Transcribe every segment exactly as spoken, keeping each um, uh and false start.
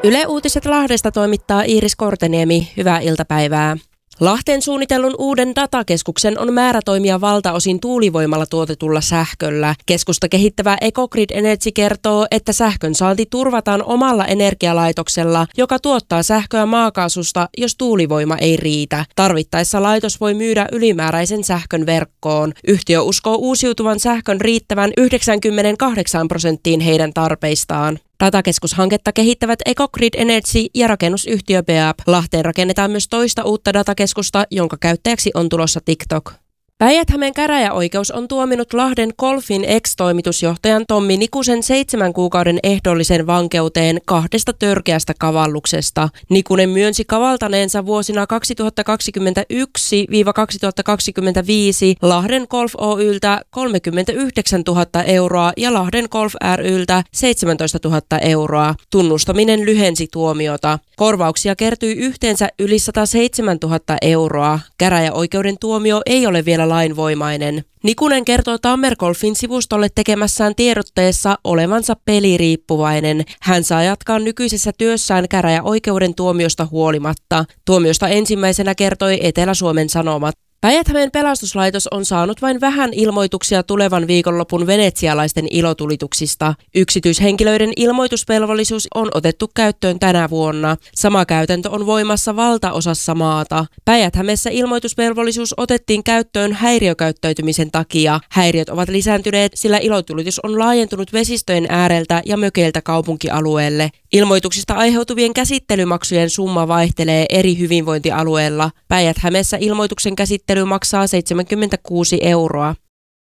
Yle Uutiset Lahdesta toimittaa Iiris Korteniemi. Hyvää iltapäivää. Lahteen suunnitellun uuden datakeskuksen on määrä toimia valtaosin tuulivoimalla tuotetulla sähköllä. Keskusta kehittävä Ecogrid Energy kertoo, että sähkön saanti turvataan omalla energialaitoksella, joka tuottaa sähköä maakaasusta, jos tuulivoima ei riitä. Tarvittaessa laitos voi myydä ylimääräisen sähkön verkkoon. Yhtiö uskoo uusiutuvan sähkön riittävän yhdeksänkymmentäkahdeksan prosenttiin heidän tarpeistaan. Datakeskushanketta kehittävät Ecogrid Energy ja rakennusyhtiö Beab. Lahteen rakennetaan myös toista uutta datakeskusta, jonka käyttäjäksi on tulossa TikTok. Päijät-Hämeen käräjäoikeus on tuominut Lahden Golfin ex-toimitusjohtajan Tommi Nikusen seitsemän kuukauden ehdollisen vankeuteen kahdesta törkeästä kavalluksesta. Nikunen myönsi kavaltaneensa vuosina kaksituhattakaksikymmentäyksi kaksituhattakaksikymmentäviisi Lahden Golf Oy:ltä kolmekymmentäyhdeksäntuhatta euroa ja Lahden Golf ry:ltä seitsemäntoistatuhatta euroa. Tunnustaminen lyhensi tuomiota. Korvauksia kertyi yhteensä yli sataseitsemäntuhatta euroa. Käräjäoikeuden tuomio ei ole vielä lainvoimainen. Nikunen kertoo Tammergolfin sivustolle tekemässään tiedotteessa olevansa peliriippuvainen. Hän saa jatkaa nykyisessä työssään käräjäoikeuden tuomiosta huolimatta. Tuomiosta ensimmäisenä kertoi Etelä-Suomen Sanomat. Päijät-Hämeen pelastuslaitos on saanut vain vähän ilmoituksia tulevan viikonlopun venetsialaisten ilotulituksista. Yksityishenkilöiden ilmoitusvelvollisuus on otettu käyttöön tänä vuonna. Sama käytäntö on voimassa valtaosassa maata. Päijät-Hämeessä ilmoitusvelvollisuus otettiin käyttöön häiriökäyttäytymisen takia. Häiriöt ovat lisääntyneet, sillä ilotulitus on laajentunut vesistöjen ääreltä ja mökeiltä kaupunkialueelle. Ilmoituksista aiheutuvien käsittelymaksujen summa vaihtelee eri hyvinvointialueilla. Päijät-Hämeessä ilmoituksen käsittely maksaa seitsemänkymmentäkuusi euroa.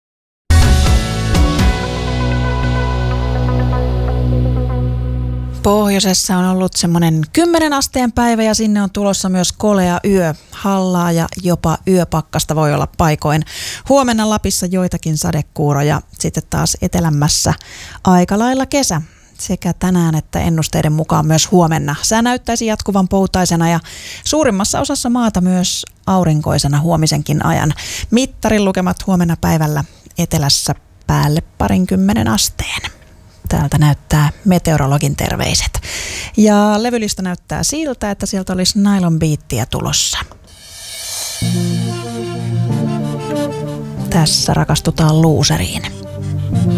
Pohjoisessa on ollut semmoinen kymmenen asteen päivä ja sinne on tulossa myös kolea yö. Hallaa ja jopa yöpakkasta voi olla paikoin. Huomenna Lapissa joitakin sadekuuroja, sitten taas etelämmässä aika lailla kesä. Sekä tänään että ennusteiden mukaan myös huomenna. Sää näyttäisi jatkuvan poutaisena ja suurimmassa osassa maata myös aurinkoisena huomisenkin ajan. Mittarin lukemat huomenna päivällä etelässä päälle parinkymmenen asteen. Täältä näyttää meteorologin terveiset. Ja levylista näyttää siltä, että sieltä olisi Nylon Beatia tulossa. Tässä rakastutaan luuseriin.